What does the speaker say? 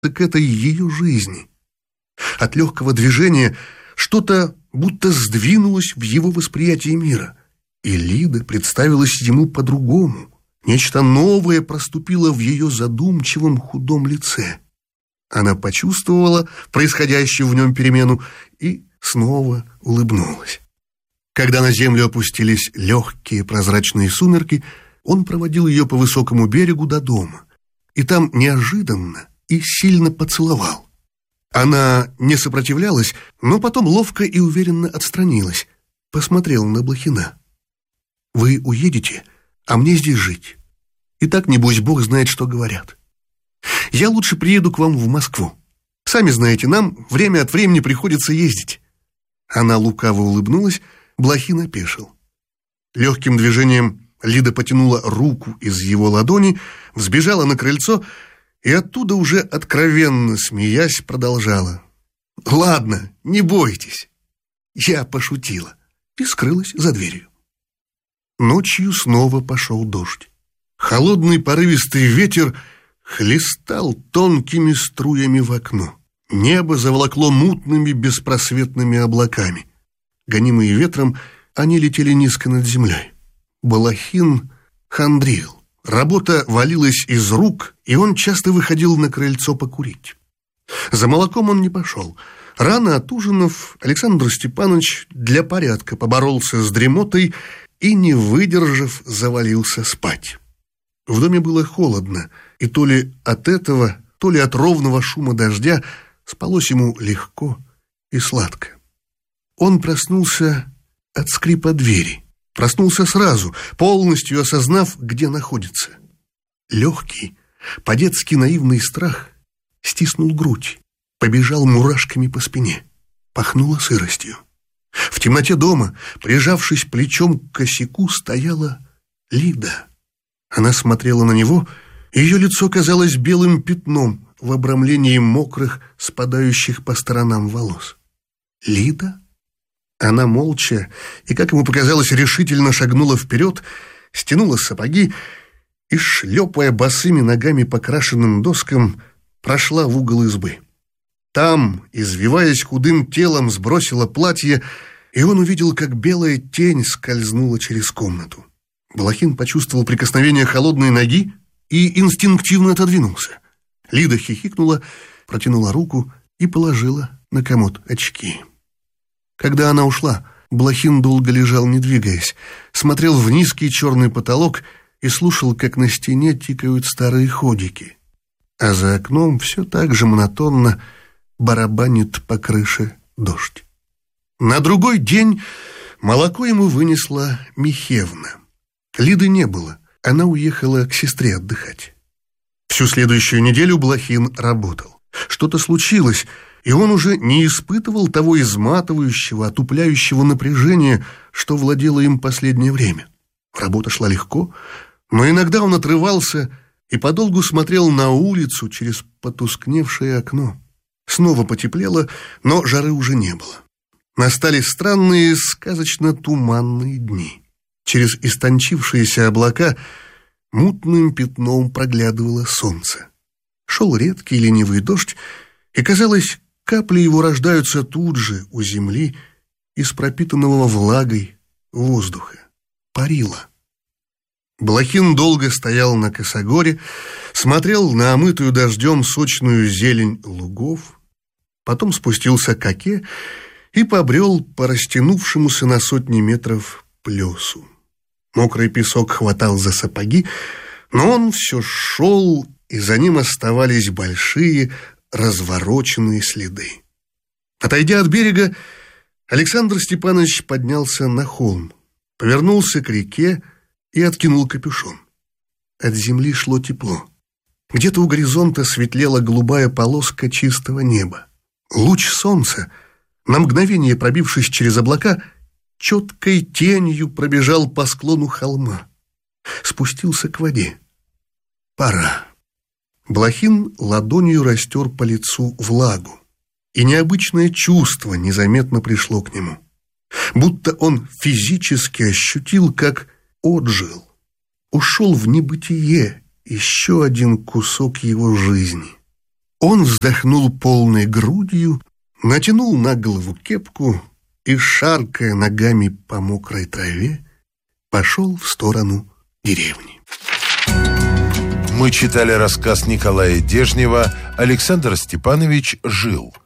к этой ее жизни. От легкого движения что-то будто сдвинулось в его восприятии мира, и Лида представилась ему по-другому. Нечто новое проступило в ее задумчивом худом лице. Она почувствовала происходящую в нем перемену и снова улыбнулась. Когда на землю опустились легкие прозрачные сумерки, он проводил ее по высокому берегу до дома, и там неожиданно и сильно поцеловал. Она не сопротивлялась, но потом ловко и уверенно отстранилась, посмотрела на Блохина. «Вы уедете, а мне здесь жить. И так, небось, Бог знает, что говорят. Я лучше приеду к вам в Москву. Сами знаете, нам время от времени приходится ездить». Она лукаво улыбнулась, Блохин опешил. Легким движением Лида потянула руку из его ладони, взбежала на крыльцо и оттуда уже откровенно смеясь продолжала: «Ладно, не бойтесь, я пошутила», и скрылась за дверью. Ночью снова пошел дождь. Холодный порывистый ветер хлестал тонкими струями в окно. Небо заволокло мутными беспросветными облаками. Гонимые ветром, они летели низко над землей. Блохин хандрил. Работа валилась из рук, и он часто выходил на крыльцо покурить. За молоком он не пошел. Рано отужинав, Александр Степанович для порядка поборолся с дремотой и, не выдержав, завалился спать. В доме было холодно, и то ли от этого, то ли от ровного шума дождя спалось ему легко и сладко. Он проснулся от скрипа двери. Проснулся сразу, полностью осознав, где находится. Легкий, по-детски наивный страх стиснул грудь, побежал мурашками по спине, пахнуло сыростью. В темноте дома, прижавшись плечом к косяку, стояла Лида. Она смотрела на него, и ее лицо казалось белым пятном в обрамлении мокрых, спадающих по сторонам волос. Лида? Она молча и, как ему показалось, решительно шагнула вперед, стянула сапоги и, шлепая босыми ногами по крашенным доскам, прошла в угол избы. Там, извиваясь худым телом, сбросила платье, и он увидел, как белая тень скользнула через комнату. Блохин почувствовал прикосновение холодной ноги и инстинктивно отодвинулся. Лида хихикнула, протянула руку и положила на комод очки. Когда она ушла, Блохин долго лежал, не двигаясь, смотрел в низкий черный потолок и слушал, как на стене тикают старые ходики, а за окном все так же монотонно барабанит по крыше дождь. На другой день молоко ему вынесла Михевна. Лиды не было, она уехала к сестре отдыхать. Всю следующую неделю Блохин работал. Что-то случилось, и он уже не испытывал того изматывающего, отупляющего напряжения, что владело им последнее время. Работа шла легко, но иногда он отрывался и подолгу смотрел на улицу через потускневшее окно. Снова потеплело, но жары уже не было. Настали странные, сказочно-туманные дни. Через истончившиеся облака мутным пятном проглядывало солнце. Шел редкий ленивый дождь, и, казалось, капли его рождаются тут же, у земли, из пропитанного влагой воздуха. Парило. Блохин долго стоял на косогоре, смотрел на омытую дождем сочную зелень лугов, потом спустился к оке и побрел по растянувшемуся на сотни метров плесу. Мокрый песок хватал за сапоги, но он все шел, и за ним оставались большие развороченные следы. Отойдя от берега, Александр Степанович поднялся на холм, повернулся к реке и откинул капюшон. От земли шло тепло. Где-то у горизонта светлела голубая полоска чистого неба. Луч солнца, на мгновение пробившись через облака, четкой тенью пробежал по склону холма. Спустился к воде. Пора. Блохин ладонью растер по лицу влагу, и необычное чувство незаметно пришло к нему. Будто он физически ощутил, как отжил. Ушел в небытие еще один кусок его жизни. Он вздохнул полной грудью, натянул на голову кепку и, шаркая ногами по мокрой траве, пошел в сторону деревни. Мы читали рассказ Николая Дежнева «Александр Степанович жил».